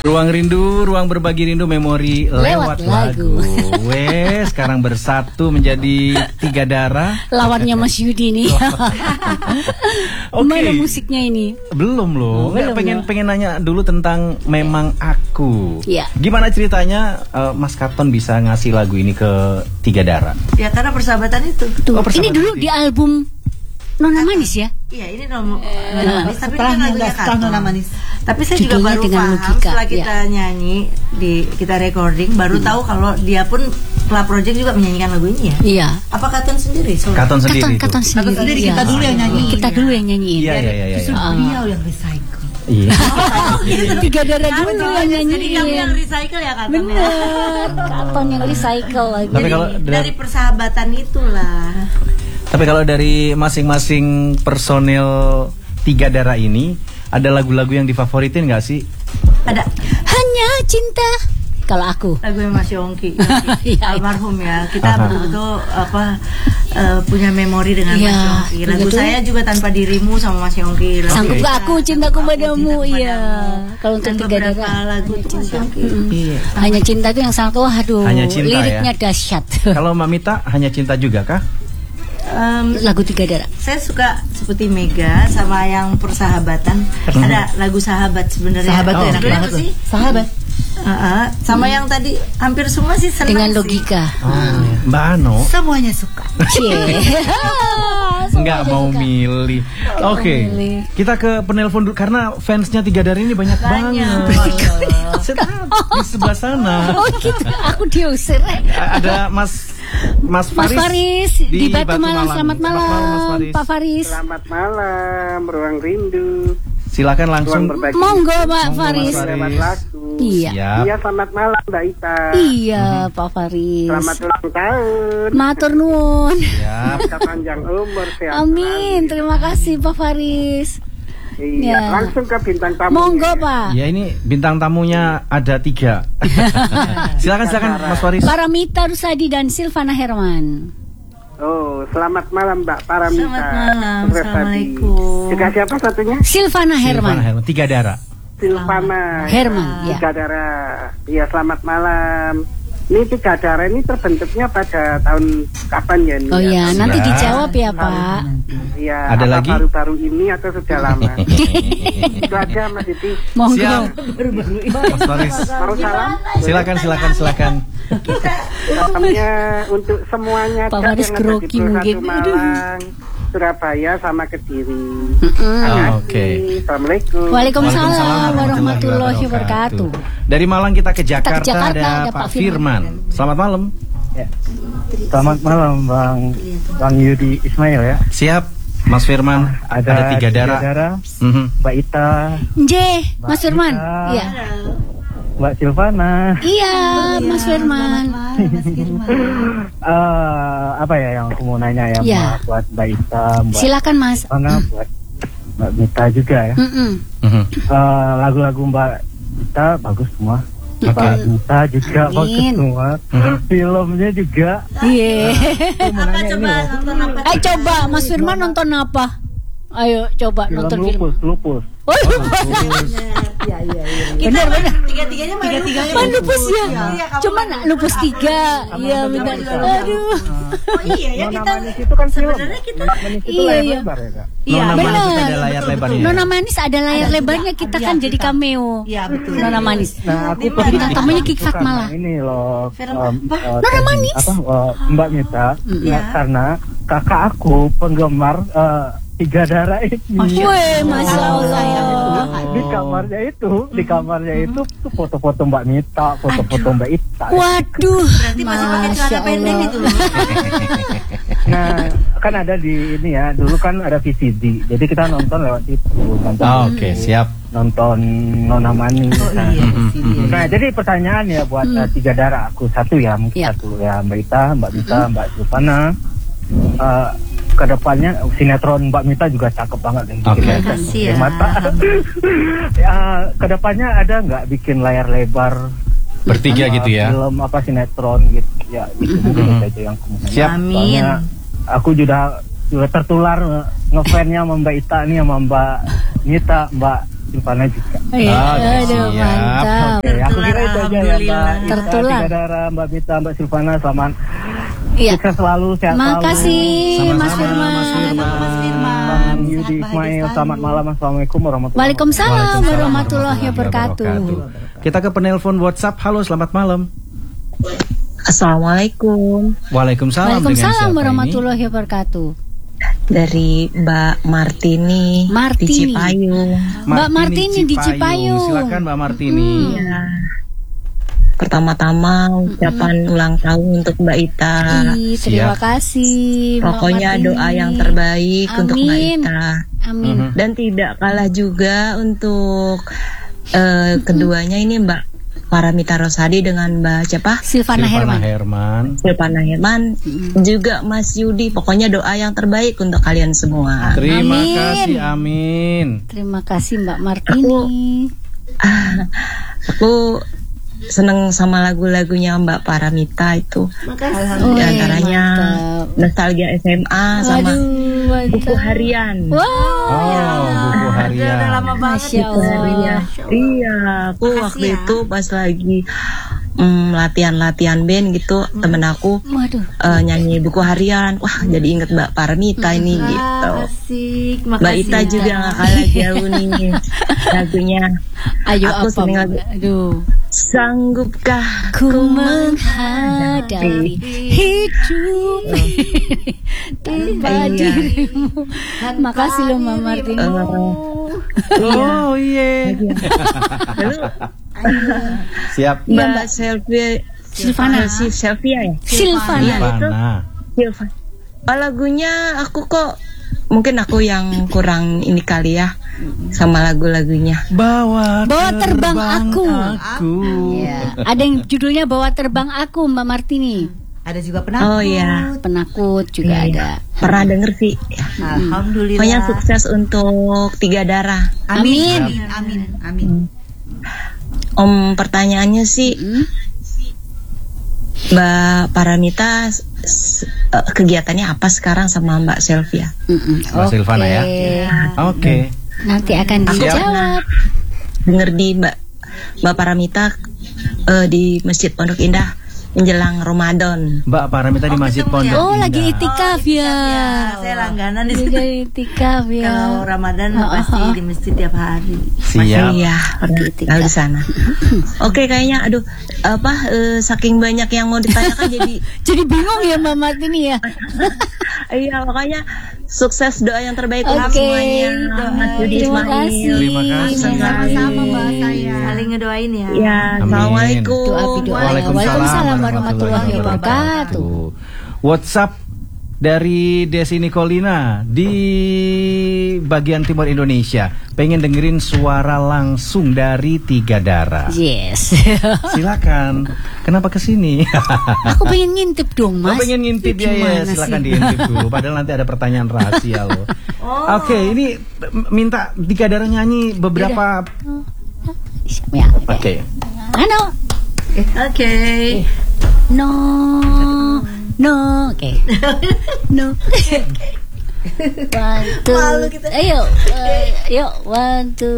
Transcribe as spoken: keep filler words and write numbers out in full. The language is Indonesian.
Ruang rindu, ruang berbagi rindu, memori lewat, Lewat lagu. lagu. Wes, sekarang bersatu menjadi tiga darah. Lawannya Mas Yudi nih. Oke. Mana musiknya ini? Belum loh. Oh, Nggak, belum pengen ya. pengen nanya dulu tentang Memang Aku. Iya. Gimana ceritanya uh, Mas Katon bisa ngasih lagu ini ke tiga darah? Ya karena persahabatan itu. Tuh, Oh, persahabatan ini dulu sih. di album Nona Manis ya? Iya ini nom- Nona Manis, tapi setelah kan lagunya setelah Katon. Nona Manis. Tapi saya juga Judulnya baru dengan paham logika, setelah ya. kita nyanyi di kita recording, baru tahu kalau dia pun Club Project juga menyanyikan lagu ini ya. Iya. Apa Katon sendiri? Sorry. Katon sendiri Katon, itu. Katon sendiri. Katon sendiri, iya. kita dulu yang nyanyi. Kita dulu yang nyanyiin. Iya iya iya. Justru iya. beliau yang recycle. Iya. Tiga darah Kamu dulu juga yang jadi kamu yang nyanyiin. recycle ya Katon. ya? Bener. Katon yang recycle lagi. Tapi Jadi kalau dari dari, persahabatan itulah. tapi kalau dari masing-masing personil tiga darah ini ada lagu-lagu yang difavoritin nggak sih? Ada Hanya cinta. Kalau aku. lagu Mas Yongki, Iya. almarhum ya. Kita Aha. betul-betul apa eh, punya memori dengan Iya, Mas Yongki. Lagu betul. saya juga Tanpa Dirimu sama Mas Yongki. Lagu Sanggup kita, gak aku cintaku Sanggup Aku padamu, Cintaku iya. Padamu. Kalau untuk Dan tiga beberapa darah, lagu Hanya itu Mas Cinta. Yongki. Iya. Hanya cinta itu yang sangat wah aduh. Hanya Cinta, liriknya ya. dahsyat. Kalau Mbak Mita hanya cinta juga kah? Em, Lagu tiga darah. saya suka seperti Mega sama yang persahabatan. Ada lagu sahabat sebenarnya. Sahabat tuh Oh, enak Judulnya banget apa loh. sih? Sahabat. Uh-uh. Sama yang tadi hampir semua sih senang Dengan sih. logika. Oh, Mbak Ano Semuanya suka. Cie. nggak mau milih. Oke, milih. kita ke penelpon dulu karena fansnya tiga darah ini banyak, Banyak. banget. Di sebelah sana Oh gitu, aku diusir. ada Mas Mas Mas Faris, Faris di, Batu, Malang. Selamat malam, Mas Faris. Pak Faris. Selamat malam, Ruang Rindu. Silakan langsung. Ruang berbagi. Monggo Pak Monggo, Faris. Mas Faris. Lewat lagu. Iya. Siap. Iya, selamat malam Mbak Ita. Iya, Pak Faris. Selamat ulang tahun. Matur nuwun. Siap. Kita panjang umur, sehat Amin. selalu. Terima kasih Pak Faris. Iya, Ya. langsung ke bintang tamu. Monggo Pak. Ya ini bintang tamunya ada tiga. silakan silakan Mas Faris. Paramita Rusadi dan Silvana Herman. Oh, selamat malam Mbak Paramita. Selamat malam. Sukses tadi. Assalamualaikum. Juga siapa satunya? Silvana Herman. Silvana Herman. Tiga darah. Silvana. Herman, ya. Tiga darah. Iya, selamat malam. Ini tiga darah ini terbentuknya pada tahun kapan ya? Ini Oh ya? ya, nanti Sudah. dijawab ya Pak. Iya, Ada apa lagi? baru-baru ini atau sudah lama? Itu aja Mas Iti. Monggo. Siap. Mas Faris. Mau salam? Silakan silakan silakan. Salamnya untuk semuanya Pak Cak, Faris yang ada di grogi Pulau mungkin. Satu Malang, Surabaya sama Kediri. Mm-mm. Ah, Oke. Assalamualaikum. Waalaikumsalam warahmatullahi wabarakatuh. Dari Malang kita ke Jakarta, Jakarta, ada, ada Pak Pak Firman. Firman. Selamat malam. Selamat malam Bang Bang Yudi Ismail ya. Siap, Mas Firman. Ada, tiga darah. Mhm. Mbak Ita, Nje, Mas Firman. Mita. Iya. Mbak Silvana. Iya, Mas Firman. Eh, apa ya yang aku mau nanya ya, Iya. Mbak, buat Mbak Ita, Mbak Silakan Mas. Silvana, buat Mbak Mita juga ya. Mm-mm. Mhm. Eh, lagu-lagu Mbak Ita bagus semua. Oke. Mbak Mita juga Amin. bagus semua. Mhm. Filmnya juga. Iya. Aku mau Apa nanya ini coba loh. nonton apa? Ayo coba Mas Firman nonton apa? Ayo coba Film nonton lupus, film. lupus. Oh, Iya iya iya. benar benar. Tiga-tiganya main Tiga-tiganya Main lupus ya. Iya, kamu Cuman main lupus tiga. Iya benar. Aduh. Oh iya ya Nona kita Manis itu kan film. sebenarnya kita Nona Manis itu Iya, layar iya. lebar ya Kak? iya Nona benar. Manis ada layar lebarnya. Nona Manis ada layar lebarnya, kita Iya, kan jadi kita- cameo. Iya betul. Nona Manis. Nah, aku Di mana? pernah Tamunya Kiki bukan, Fatmala. Ini loh. Film em, apa? eh, Nona tadi, Manis. Apa eh, Mbak Mita? Mm. Ya, karena kakak aku penggemar eh, tiga darah ini. Wih, Masya Allah. Di kamarnya itu, di kamarnya itu tuh foto-foto Mbak Mita, foto-foto Mbak Ita. Waduh. Berarti masih pakai Masya celana pendek Allah. itu loh. Nah, kan ada di ini ya, dulu kan ada V C D. Jadi kita nonton lewat itu, nonton Oh, Oke, siap. nonton Nona Manis. Oh Nah, iya. Mhm, sini. mhm. Nah, jadi pertanyaan ya buat Hmm. uh, tiga darah aku satu ya, mungkin Ya. satu ya Mbak Ita, Mbak Mita, Mbak Silvana. Uh, kedepannya sinetron Mbak Mita juga cakep banget yang bikin Oke. layar Makasih ya. mata. Ya, kedepannya ada nggak bikin layar lebar Bertiga uh, gitu ya. film apa sinetron gitu ya, gitu mungkin Mhm. itu aja yang aku mau nanya. Siap. Amin. Soalnya aku juga juga tertular nge- ngefansnya sama Mbak Ita nih, sama Mbak Mita, Mbak Silvana juga. Iya, Oke, aduh, siap. mantap. aja ya Mbak Ita, Tertular. Tiga Darah, Mbak Mita, Mbak Silvana, selamat Iya. sukses selalu, sehat selalu. Makasih Sama-sama, Mas Firman. Mas Firman. Mas Firman. Bang Sehat Yudi bahagia Ismail, selalu. selamat malam, assalamualaikum warahmatullahi Waalaikumsalam Waalaikumsalam warahmatullahi wabarakatuh. Kita ke penelpon WhatsApp. Halo, selamat malam. Assalamualaikum, Waalaikumsalam. Dengan Waalaikumsalam siapa warahmatullahi wabarakatuh. dari Mbak Martini, Martini. di Cipayung. ini? Mbak Martini di Cipayung. Silakan Mbak Martini. Ya. Pertama-tama ucapan ulang tahun untuk Mbak Ita. Ih, terima Siap. kasih Mbak Pokoknya Martini. doa yang terbaik untuk Mbak Amin. Ita. Amin. Mhm. Dan tidak kalah juga untuk eh, keduanya ini Mbak Paramita Rosadi dengan Mbak siapa? Silvana Silvana Herman. Herman. Silvana Herman, juga Mas Yudi. Pokoknya doa yang terbaik untuk kalian semua. Terima Amin. kasih, amin. Terima kasih Mbak Martini. Aku seneng sama lagu-lagunya Mbak Paramita itu. Makasih. Oh, Di iya, antaranya mantap. Nostalgia S M A sama Aduh, mantap. Buku Harian. Wow. Oh, buku harian. Udah lama banget. Masya Buku Harian. Allah. Iya, aku Makasih waktu ya. itu pas lagi mm, latihan-latihan band gitu, temen aku Waduh. eh, nyanyi buku harian. Wah, jadi inget Mbak Paramita ini gitu. Asik. Mbak Makasih. Ita juga gak kalah jauh nih lagunya. Ayo Aku apa? seneng lagu Aduh. Sanggupkah Ku menghadapi hidup tanpa Iya. dirimu. Makasih loh Mbak Martini. Oh iya. Lalu Siap. Mbak Selvia Silvana. si Selvia ya? Silvana. Silvana. Silva. Oh, lagunya aku kok mungkin aku yang kurang ini kali ya sama lagu-lagunya. Bawa, Bawa terbang aku. aku. Ya. Ada yang judulnya Bawa Terbang Aku Mbak Martini. Ada juga penakut. Oh iya. Penakut juga Iya, ada. Pernah denger sih. Alhamdulillah. Pokoknya sukses untuk Tiga Darah. Amin. Amin. Amin. Amin. Om, pertanyaannya sih Hmm? Mbak Paramita s- s- eh, kegiatannya apa sekarang sama Mbak Selvia? Mm-mm. Mbak Silvana ya? Oke. Nanti akan Aku dijawab. pernah denger di Mbak Mbak Paramita eh, di Masjid Pondok Indah menjelang Ramadan. Mbak Paramita di Oh, Masjid ketemu ya? Pondok Oh, Indah. lagi itikaf ya. Saya langganan di Lagi sini. itikaf ya. Kalau Ramadan Oh, pasti oh, oh. di masjid tiap hari. Siap. Iya, pernah Gitu, tahu Kak. di sana. Oke, kayaknya aduh apa eh, saking banyak yang mau ditanyakan jadi Jadi bingung ya Mbak Martini ya. iya makanya sukses, doa yang terbaik untuk Oke. semuanya. Mas Yudi Terima Ismail. kasih. Terima kasih. Sama-sama Mbak saya. Saling ngedoain ya. Ya, Amin. assalamualaikum. Doa doa. Waalaikumsalam warahmatullahi wabarakatuh. WhatsApp dari Desi Nicolina di bagian timur Indonesia. Pengen dengerin suara langsung dari Tiga Darah. Yes. Silakan. Kenapa kesini? Aku pengen ngintip dong Lo Mas. pengen ngintip ya, ya Gimana silakan sih? diintip dulu. Padahal nanti ada pertanyaan rahasia loh. Oke, ini m- minta Tiga Darah nyanyi beberapa. Ya. Oke. Ano? Oke. No. No. Oke. No. One, two. Malu kita. Ayo. eh, Yuk. One, two.